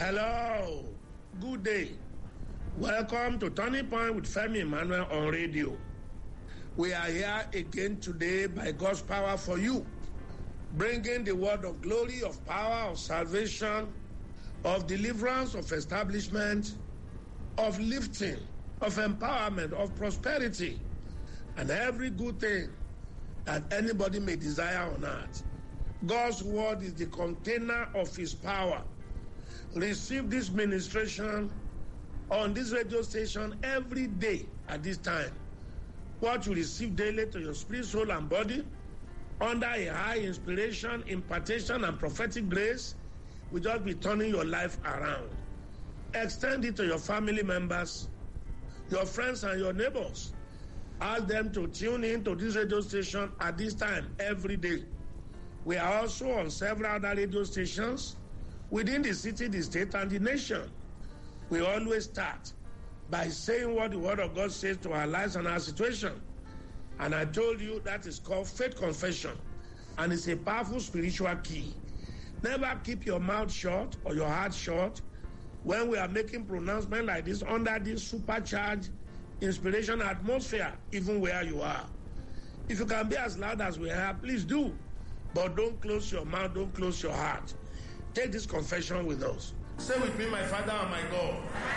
Hello, good day. Welcome to Turning Point with Femi Emmanuel on radio. We are here again today by God's power for you, bringing the word of glory, of power, of salvation, of deliverance, of establishment, of lifting, of empowerment, of prosperity, and every good thing that anybody may desire on earth. God's word is the container of his power. Receive this ministration on this radio station every day at this time. What you receive daily to your spirit, soul, and body, under a high inspiration, impartation, and prophetic grace, will just be turning your life around. Extend it to your family members, your friends, and your neighbors. Ask them to tune in to this radio station at this time every day. We are also on several other radio stations within the city, the state, and the nation. We always start by saying what the Word of God says to our lives and our situation. And I told you that is called faith confession, and it's a powerful spiritual key. Never keep your mouth shut or your heart shut when we are making pronouncements like this under this supercharged inspiration atmosphere, even where you are. If you can be as loud as we are, please do. But don't close your mouth, don't close your heart. Take this confession with us. Say with me, my Father and my God.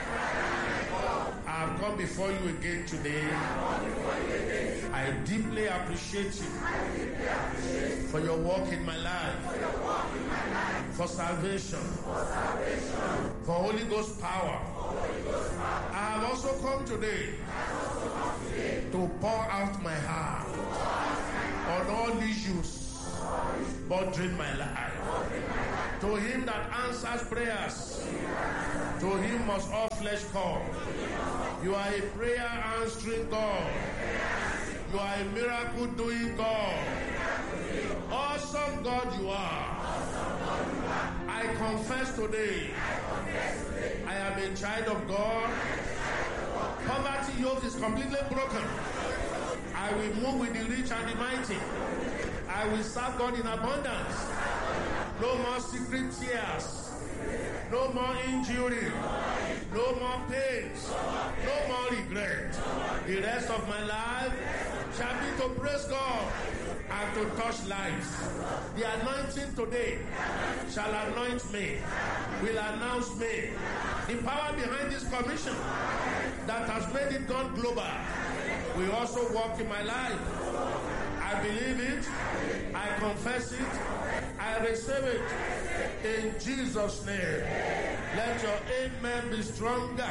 I have come before you again today. I deeply appreciate you for your work in my life, for salvation, for Holy Ghost power. I have also come today to pour out my heart on all issues bothering my life. To him that answers prayers, to him must all flesh come. You are a prayer answering God. You are a miracle doing God. Awesome God you are. I confess today, I am a child of God. Poverty yoke is completely broken. I will move with the rich and the mighty. I will serve God in abundance. No more secret tears. No more injury. No more pains. No more regret. The rest of my life shall be to praise God and to touch lives. The anointing today shall anoint me, will announce me. The power behind this commission that has made it gone global will also work in my life. I believe it, I confess it, I receive it in Jesus' name. Let your amen be stronger.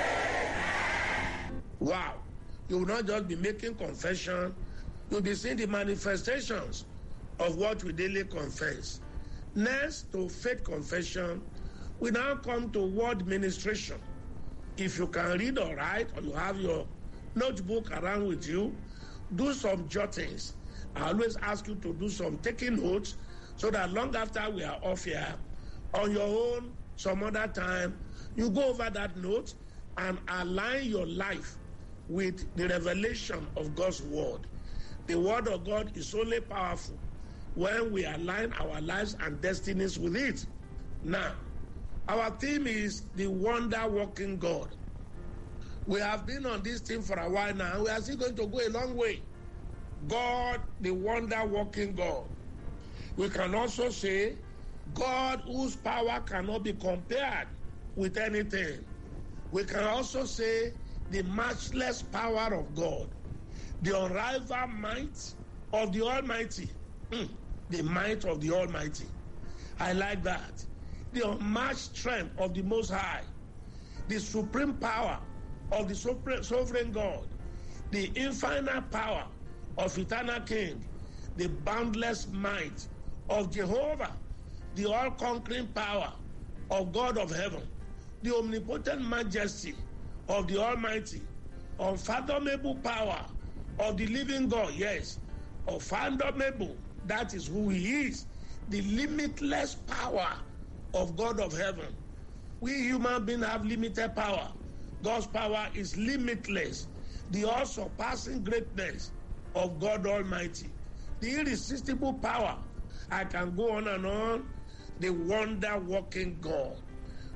Wow, you will not just be making confession, you'll be seeing the manifestations of what we daily confess. Next to faith confession, we now come to word ministration. If you can read or write, or you have your notebook around with you, do some jottings. I always ask you to do some taking notes so that long after we are off here, on your own, some other time, you go over that note and align your life with the revelation of God's word. The word of God is only powerful when we align our lives and destinies with it. Now, our theme is the wonder-working God. We have been on this theme for a while now, and we are still going to go a long way. God, the wonder-working God. We can also say, God whose power cannot be compared with anything. We can also say, the matchless power of God. The unrivaled might of the Almighty. The might of the Almighty. I like that. The unmatched strength of the Most High. The supreme power of the sovereign God. The infinite power of eternal King, the boundless might of Jehovah, the all-conquering power of God of heaven, the omnipotent majesty of the Almighty, unfathomable power of the living God, yes, unfathomable, that is who he is, the limitless power of God of heaven. We human beings have limited power. God's power is limitless. The all-surpassing greatness of God Almighty, the irresistible power. I can go on and on. The wonder-working God.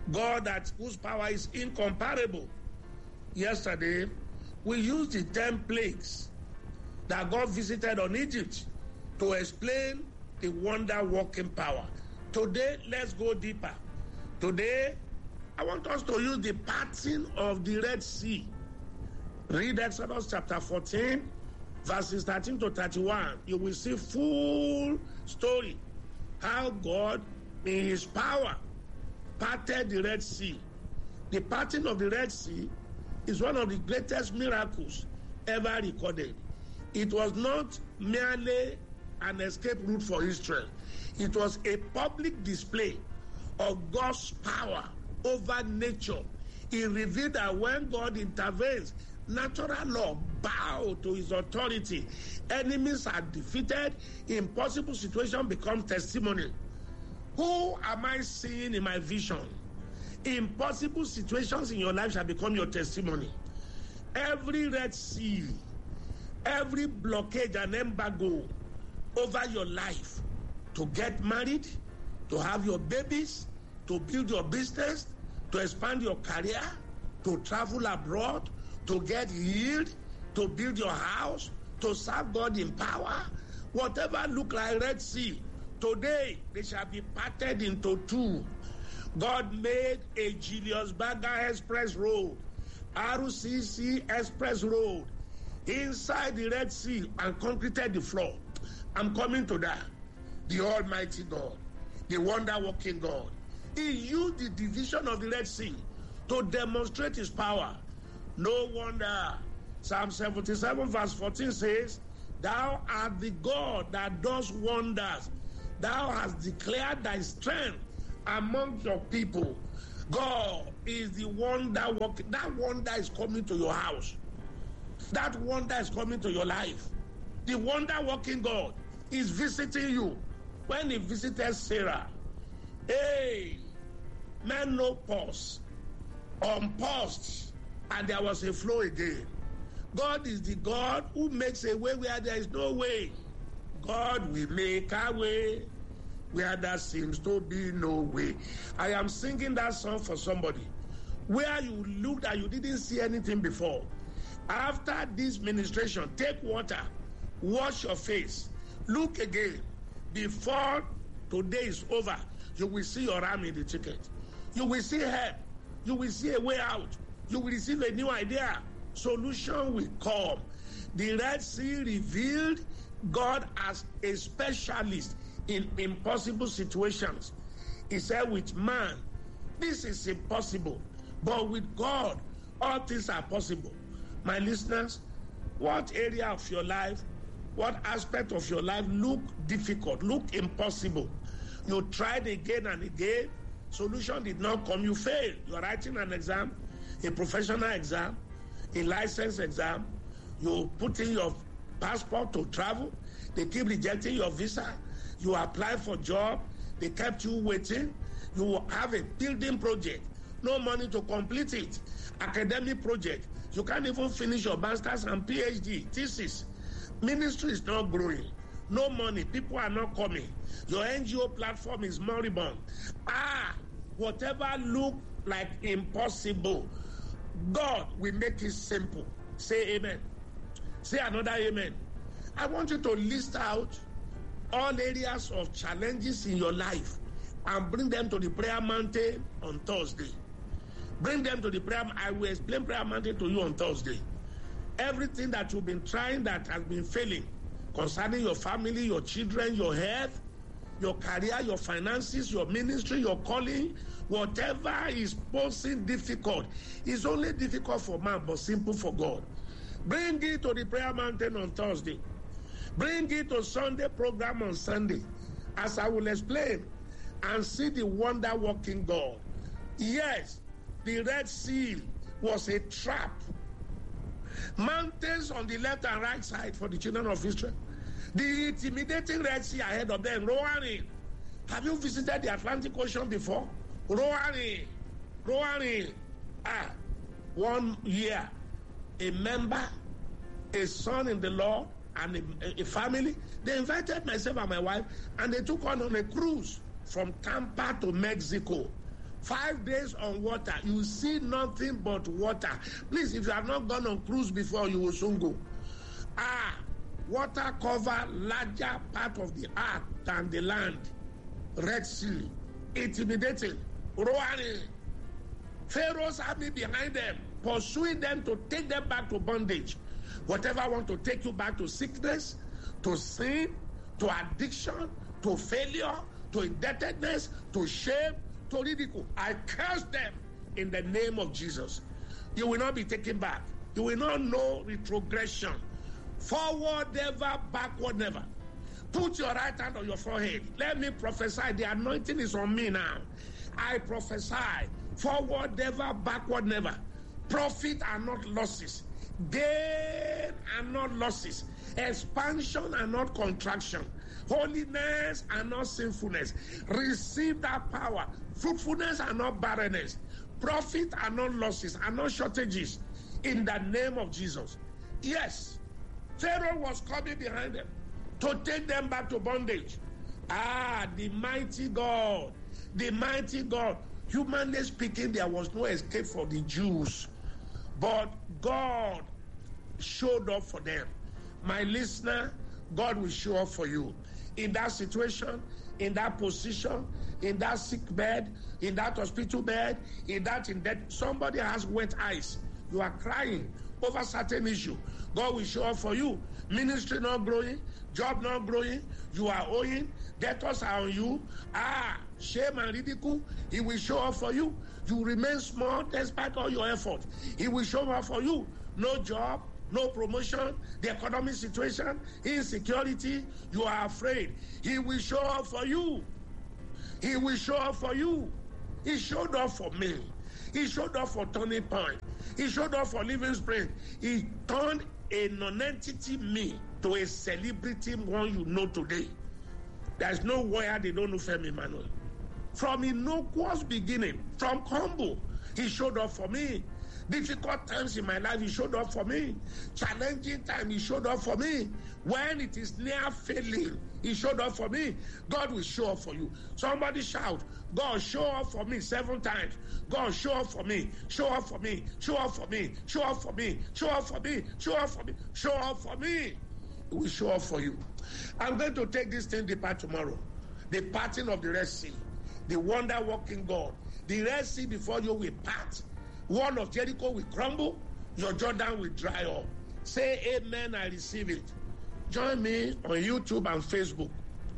God whose power is incomparable. Yesterday, we used the 10 plagues that God visited on Egypt to explain the wonder-working power. Today, let's go deeper. Today, I want us to use the parting of the Red Sea. Read Exodus chapter 14, verses 13 to 31. You will see full story how God, in his power, parted the Red Sea. The parting of the Red Sea is one of the greatest miracles ever recorded. It was not merely an escape route for Israel. It was a public display of God's power over nature. It revealed that when God intervenes, natural law bow to his authority. Enemies are defeated. Impossible situation becomes testimony. Who am I seeing in my vision? Impossible situations in your life shall become your testimony. Every Red Sea, every blockade and embargo over your life, to get married, to have your babies, to build your business, to expand your career, to travel abroad, to get healed, to build your house, to serve God in power, whatever look like Red Sea, today they shall be parted into two. God made a Julius Berger Express Road, RCC Express Road, inside the Red Sea and concreted the floor. I'm coming to that. The Almighty God, the wonder-working God. He used the division of the Red Sea to demonstrate his power. No wonder Psalm 77 verse 14 says, "Thou art the God that does wonders. Thou hast declared thy strength among your people." God is the wonder working. That wonder is coming to your house. That wonder is coming to your life. The wonder working God is visiting you. When he visited Sarah, menopause, unpaused, and there was a flow again. God is the God who makes a way where there is no way. God will make a way where there seems to be no way. I am singing that song for somebody. Where you looked and you didn't see anything before. After this ministration, take water, wash your face, look again. Before today is over, you will see your arm in the ticket. You will see help. You will see a way out. You will receive a new idea. Solution will come. The Red Sea revealed God as a specialist in impossible situations. He said, with man, this is impossible. But with God, all things are possible. My listeners, what area of your life, what aspect of your life look difficult, look impossible? You tried again and again, solution did not come, you failed. You are writing an exam, a professional exam, a license exam, you put in your passport to travel, they keep rejecting your visa, you apply for job, they kept you waiting, you have a building project, no money to complete it, academic project, you can't even finish your master's and PhD, thesis, ministry is not growing, no money, people are not coming, your NGO platform is moribund. Whatever look like impossible, God will make it simple. Say amen. Say another amen. I want you to list out all areas of challenges in your life and bring them to the prayer mountain on Thursday. Bring them to the prayer. I will explain prayer mountain to you on Thursday. Everything that you've been trying that has been failing concerning your family, your children, your health, your career, your finances, your ministry, your calling, whatever is posing difficult, is only difficult for man but simple for God. Bring it to the prayer mountain on Thursday. Bring it to Sunday program on Sunday, as I will explain, and see the wonder-working God. Yes, the Red Sea was a trap. Mountains on the left and right side for the children of Israel. The intimidating Red Sea ahead of them, roaring. Have you visited the Atlantic Ocean before? Roaring. 1 year, a member, a son in the Lord, and a family, they invited myself and my wife, and they took on a cruise from Tampa to Mexico 5 days on water, you see nothing but water. Please, if you have not gone on cruise before, you will soon go. Water cover larger part of the earth than the land. Red Sea, intimidating, roaring. Pharaoh's army behind them, pursuing them to take them back to bondage. Whatever want to take you back to sickness, to sin, to addiction, to failure, to indebtedness, to shame, to ridicule, I curse them in the name of Jesus. You will not be taken back. You will not know retrogression. Forward never, backward never. Put your right hand on your forehead. Let me prophesy. The anointing is on me now. I prophesy. Forward never, backward never. Profit and not losses. Gain and not losses. Expansion and not contraction. Holiness and not sinfulness. Receive that power. Fruitfulness and not barrenness. Profit and not losses and not shortages. In the name of Jesus. Yes, Pharaoh was coming behind them to take them back to bondage. The mighty God. The mighty God. Humanly speaking, there was no escape for the Jews. But God showed up for them. My listener, God will show up for you. In that situation, in that position, in that sick bed, in that hospital bed, in that somebody has wet eyes. You are crying over certain issue. God will show up for you. Ministry not growing, job not growing, you are owing, debtors are on you. Shame and ridicule, he will show up for you. You remain small despite all your effort. He will show up for you. No job, no promotion, the economic situation, insecurity, you are afraid. He will show up for you. He will show up for you. He showed up for me. He showed up for Turning Point. He showed up for Living Spring. He turned a non-entity me to a celebrity one you know today. There's nowhere they don't know Femi Emmanuel. From innocuous beginning, from humble, he showed up for me. Difficult times in my life, he showed up for me. Challenging time, he showed up for me. When it is near failing, he showed up for me. God will show up for you. Somebody shout, God, show up for me 7 times. God, show up for me. Show up for me. Show up for me. Show up for me. Show up for me. Show up for me. Show up for me. He will show up for you. I'm going to take this thing deeper tomorrow. The parting of the Red Sea. The wonder-working God. The Red Sea before you will part. Wall of Jericho will crumble. Your Jordan will dry up. Say amen, I receive it. Join me on YouTube and Facebook.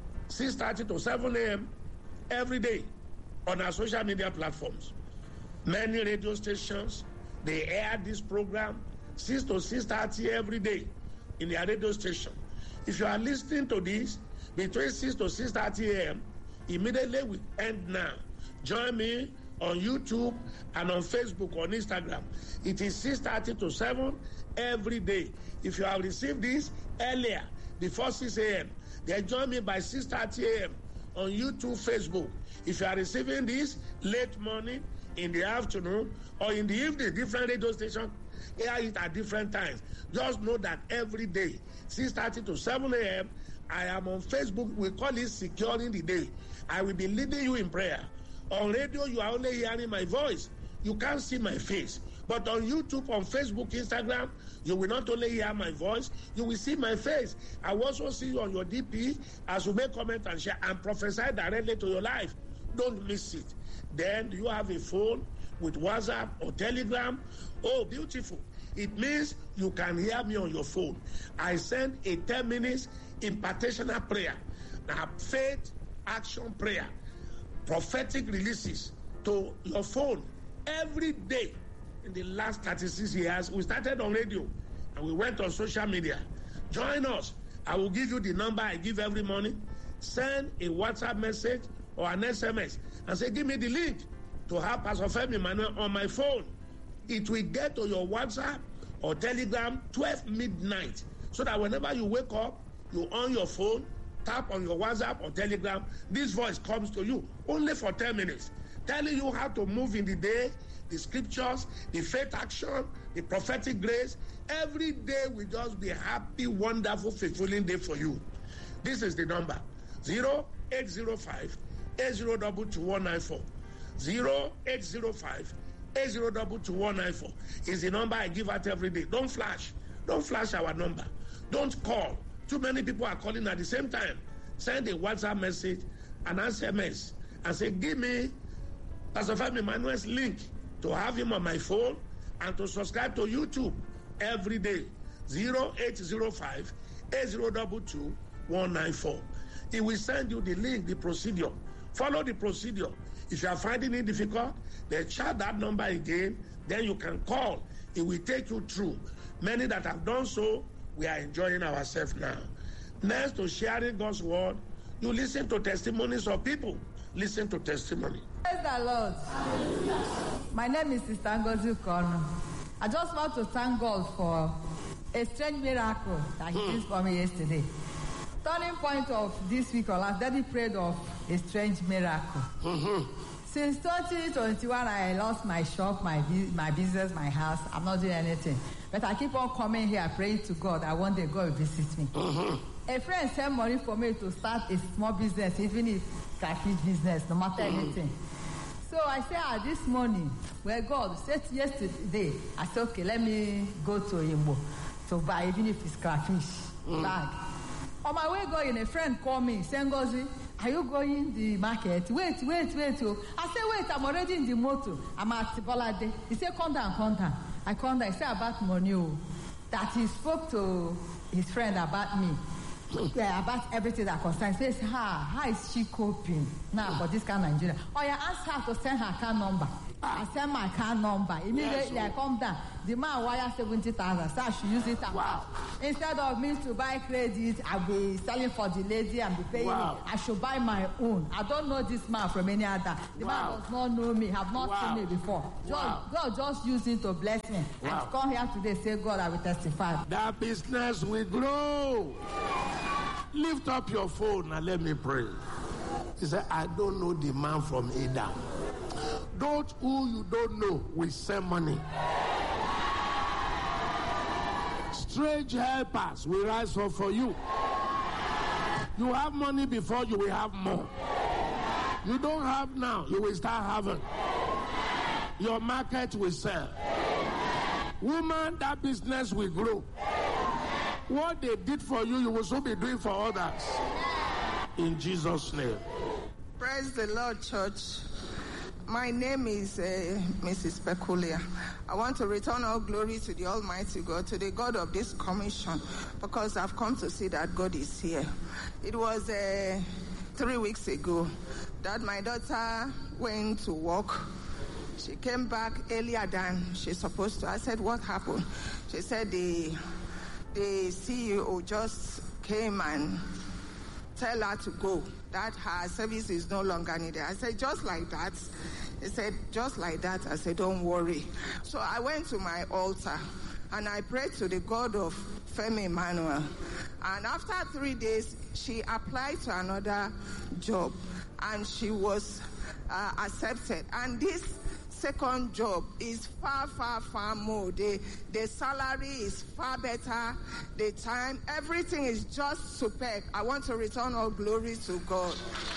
6:30 to 7 a.m. every day on our social media platforms. Many radio stations, they air this program 6 to 6:30 every day in their radio station. If you are listening to this between 6 to 6:30 a.m., immediately we end now. Join me on YouTube and on Facebook, on Instagram. It is 6:30 to 7 every day. If you have received this earlier, before 6 a.m., then join me by 6:30 a.m. on YouTube, Facebook. If you are receiving this late morning, in the afternoon, or in the evening, different radio stations air it at different times. Just know that every day, 6:30 to 7 a.m., I am on Facebook. We call it Securing the Day. I will be leading you in prayer. On radio, you are only hearing my voice. You can't see my face. But on YouTube, on Facebook, Instagram, you will not only hear my voice, you will see my face. I will also see you on your DP as you make comment and share and prophesy directly to your life. Don't miss it. Then you have a phone with WhatsApp or Telegram. Oh, beautiful. It means you can hear me on your phone. I send a 10 minutes impartational prayer. Now, faith, action prayer, prophetic releases to your phone every day. In the last 36 years, we started on radio and we went on social media. Join us. I will give you the number I give every morning. Send a WhatsApp message or an SMS and say, give me the link to have Pastor Femi Emmanuel on my phone. It will get to your WhatsApp or Telegram 12 midnight, so that whenever you wake up, you on your phone, tap on your WhatsApp or Telegram, this voice comes to you only for 10 minutes, telling you how to move in the day, the scriptures, the faith action, the prophetic grace. Every day will just be a happy, wonderful, fulfilling day for you. This is the number, 0805 8022 194. 0805 8022 is the number I give out every day. Don't flash our number. Don't call. Too many people are calling at the same time. Send a WhatsApp message, an SMS, and say, give me Pastor Femi Emmanuel's link to have him on my phone and to subscribe to YouTube every day. 0805 8022 He will send you the link, the procedure. Follow the procedure. If you are finding it difficult, then shout that number again, then you can call. It will take you through. Many that have done so, we are enjoying ourselves now. Next to sharing God's word, you listen to testimonies of people. Listen to testimony. Praise the Lord. My name is Sister Ngozi Kono. I just want to thank God for a strange miracle that He did for me yesterday. Turning point of this week or last, Daddy prayed of a strange miracle. Since 2021, I lost my shop, my business, my house. I'm not doing anything. But I keep on coming here praying to God. I want God to visit me. A friend sent money for me to start a small business, even if catfish business, no matter anything. So I said, this morning, where God said yesterday, I said, okay, let me go to Imbo to buy, even if it's catfish bag. On my way going, a friend called me, saying, Ngozi, are you going to the market? Wait. I said, wait, I'm already in the motor. I'm at Bolade. He said, come down. I come down. He said about money, that he spoke to his friend about me. Yeah, about everything that concerns. He says, how is she coping now for this kind of Nigeria? Oh, yeah, ask her to send her account number. I send my account number. Immediately I come down. The man wire 70,000. So I should use it. Wow. Instead of me to buy credit, I'll be selling for the lady and be paying it. I should buy my own. I don't know this man from any other. The man does not know me, have not seen me before. God just used it to bless me. And to come here today, say, God, I will testify. That business will grow. Lift up your phone and let me pray. He said, I don't know the man from Adam. Those who you don't know will send money. Strange helpers will rise up for you. You have money before you will have more. You don't have now, you will start having. Your market will sell. Woman, that business will grow. What they did for you, you will soon be doing for others. In Jesus' name. Praise the Lord, church. My name is Mrs. Peculiar. I want to return all glory to the Almighty God, to the God of this commission, because I've come to see that God is here. It was 3 weeks ago that my daughter went to work. She came back earlier than she's supposed to. I said, what happened? She said the CEO just came and tell her to go, that her service is no longer needed. I said, just like that? He said, just like that. I said, don't worry. So I went to my altar and I prayed to the God of Femi Emmanuel. And after 3 days, she applied to another job and she was accepted. And this second job is far more. The salary is far better. The time, everything is just superb. I want to return all glory to God.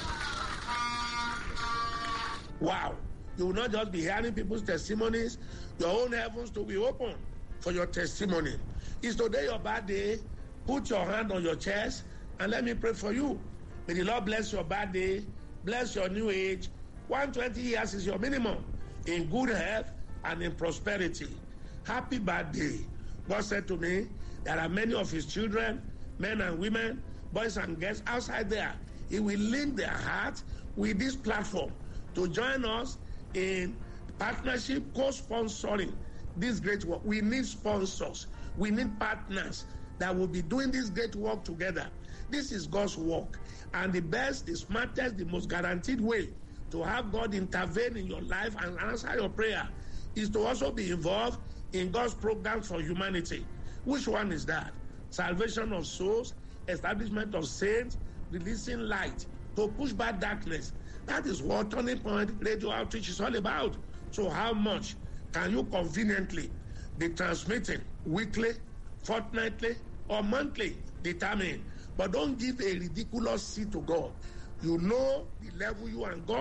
Wow. You will not just be hearing people's testimonies. Your own heavens to be open for your testimony. Is today your bad day? Put your hand on your chest and let me pray for you. May the Lord bless your bad day, bless your new age. 120 years is your minimum. In good health and in prosperity. Happy birthday. God said to me, there are many of his children, men and women, boys and girls outside there. He will link their hearts with this platform to join us in partnership, co-sponsoring this great work. We need sponsors. We need partners that will be doing this great work together. This is God's work. And the best, the smartest, the most guaranteed way to have God intervene in your life and answer your prayer is to also be involved in God's program for humanity. Which one is that? Salvation of souls, establishment of saints, releasing light to push back darkness. That is what Turning Point Radio Outreach is all about. So how much can you conveniently be transmitting weekly, fortnightly, or monthly? Determine. But don't give a ridiculous seed to God. You know the level you and God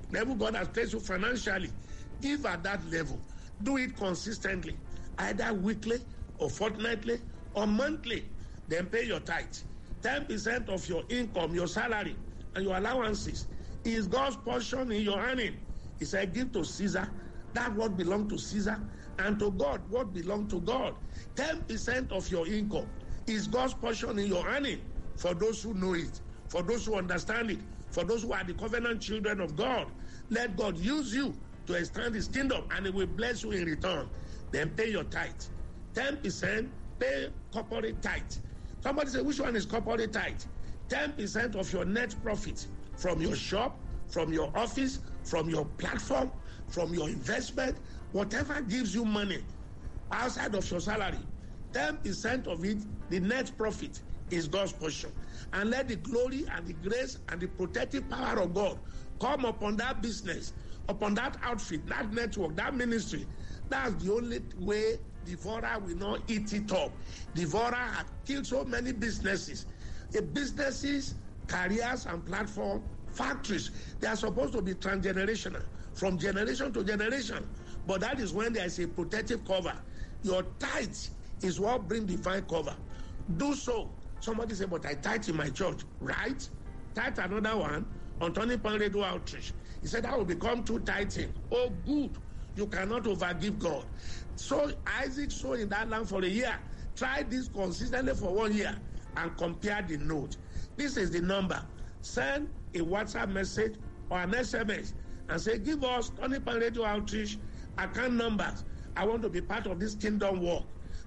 level God has placed you financially, give at that level. Do it consistently, either weekly or fortnightly or monthly. Then pay your tithe. 10% of your income, your salary, and your allowances is God's portion in your earning. He said, give to Caesar that what belongs to Caesar, and to God what belongs to God. 10% of your income is God's portion in your earning, for those who know it, for those who understand it, for those who are the covenant children of God. Let God use you to extend his kingdom, and he will bless you in return. Then pay your tithe. 10% pay corporate tithe. Somebody say, which one is corporate tithe? 10% of your net profit from your shop, from your office, from your platform, from your investment, whatever gives you money outside of your salary, 10% of it, the net profit, is God's portion. And let the glory and the grace and the protective power of God come upon that business, upon that outfit, that network, that ministry. That's the only way devourer will not eat it up. Devourer had killed so many businesses. The businesses, careers, and platform, factories, they are supposed to be transgenerational, from generation to generation. But that is when there is a protective cover. Your tithe is what brings divine cover. Do so. Somebody say, but I tithe in my church. Right? Tithe another one on Turning Point Radio Outreach. He said, that will become true tithing. Oh, good. You cannot overgive God. So Isaac sowed in that land for a year. Try this consistently for 1 year and compare the note. This is the number. Send a WhatsApp message or an SMS and say, give us Turning Point Radio Outreach account numbers. I want to be part of this kingdom work.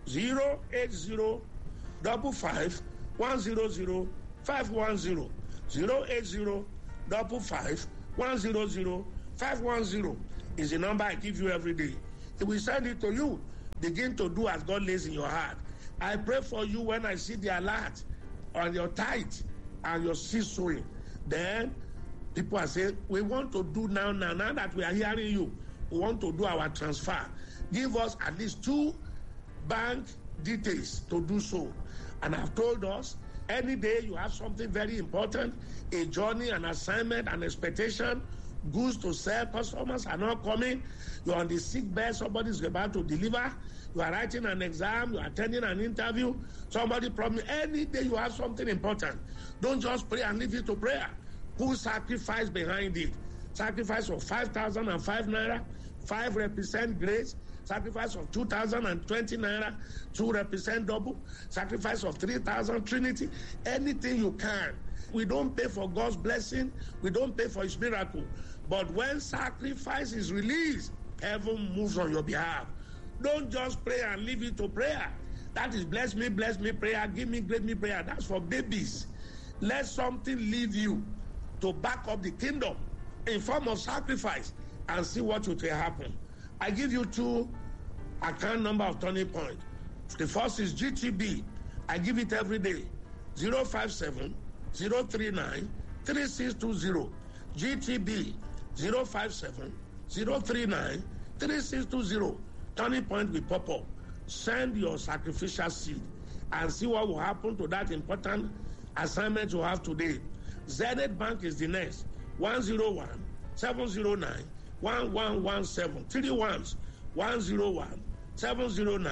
080 55 100 510. 080 55 100 510 is the number I give you every day. It will send it to you. Begin to do as God lays in your heart. I pray for you when I see the alert on your tithe and your seed sowing. Then people are saying, we want to do now that we are hearing you, we want to do our transfer. Give us at least 2 bank details to do so. And I've told us, any day you have something very important, a journey, an assignment, an expectation, goods to sell, customers are not coming, you're on the sick bed, somebody is about to deliver, you are writing an exam, you are attending an interview, somebody promised, any day you have something important, don't just pray and leave it to prayer. Put sacrifice behind it. Sacrifice of 5,005 naira, 5 represent grace. Sacrifice of 2,020 naira, 2 represent double. Sacrifice of 3,000 Trinity. Anything you can. We don't pay for God's blessing. We don't pay for his miracle. But when sacrifice is released, heaven moves on your behalf. Don't just pray and leave it to prayer. That is bless me prayer, give me, great me prayer. That's for babies. Let something leave you to back up the kingdom in form of sacrifice and see what will happen. I give you 2 account number of Turning Point. The first is GTB. I give it every day. 057 039 3620. GTB 057 039 3620. Turning Point will pop up. Send your sacrificial seed and see what will happen to that important assignment you have today. Zenith Bank is the next. 101 709 1117. 3 ones. 101 709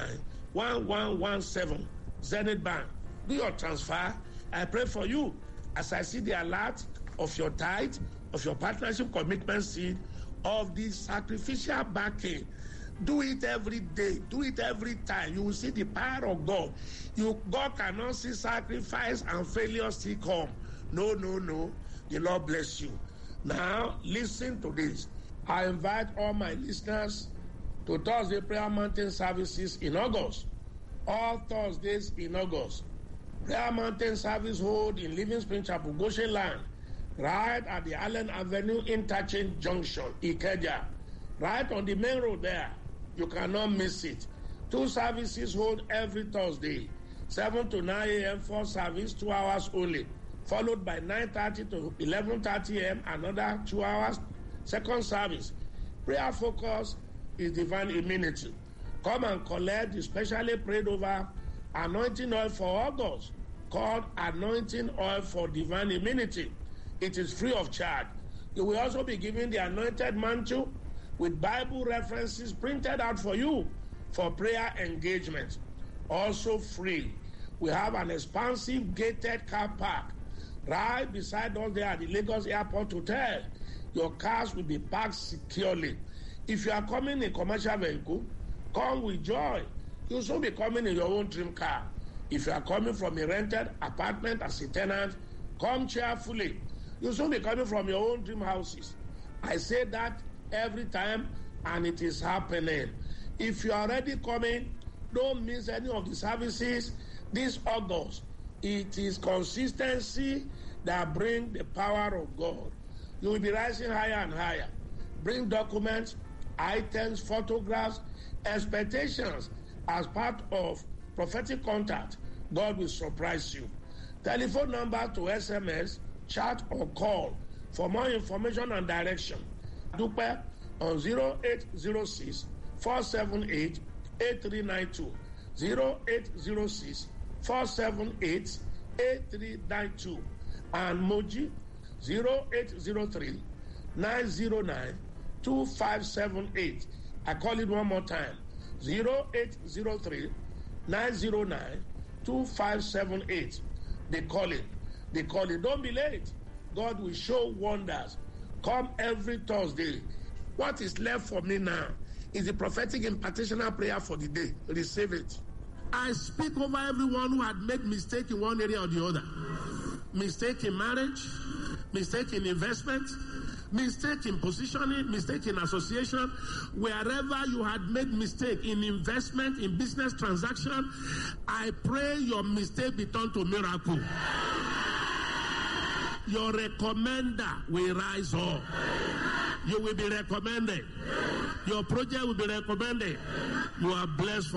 1117. Zenith Bank. Do your transfer. I pray for you as I see the alert of your tithe, of your partnership commitment seed, of the sacrificial backing. Do it every day. Do it every time. You will see the power of God. God cannot see sacrifice and failure still come. No. The Lord bless you. Now, listen to this. I invite all my listeners to Thursday Prayer Mountain services in August. All Thursdays in August. Prayer Mountain service hold in Living Spring Chapel, Goshen Land, right at the Allen Avenue Interchange Junction, Ikeja. Right on the main road there. You cannot miss it. 2 services hold every Thursday. 7 to 9 a.m. for service, 2 hours only. Followed by 9:30 to 11:30 a.m. another 2 hours. Second service. Prayer focus is divine immunity. Come and collect the specially prayed over anointing oil for August called Anointing Oil for Divine Immunity. It is free of charge. You will also be given the anointed mantle with Bible references printed out for you for prayer engagement. Also free. We have an expansive gated car park right beside us there at the Lagos Airport Hotel. Your cars will be parked securely. If you are coming in commercial vehicle, come with joy. You'll soon be coming in your own dream car. If you are coming from a rented apartment as a tenant, come cheerfully. You'll soon be coming from your own dream houses. I say that every time, and it is happening. If you are already coming, don't miss any of the services this August. It is consistency that brings the power of God. You will be rising higher and higher. Bring documents, items, photographs, expectations as part of prophetic contact. God will surprise you. Telephone number to SMS, chat, or call for more information and direction. Dupe on 0806 478 8392. 0806 478 8392. And Moji 0803 909 2578. I call it one more time. 0803 909 2578. They call it. Don't be late. God will show wonders. Come every Thursday. What is left for me now is the prophetic impartational prayer for the day. Receive it. I speak over everyone who had made mistake in one area or the other. Mistake in marriage, mistake in investment, mistake in positioning, mistake in association. Wherever you had made mistake in investment, in business transaction, I pray your mistake be turned to miracle. Your recommender will rise up. You will be recommended. Your project will be recommended. You are blessed for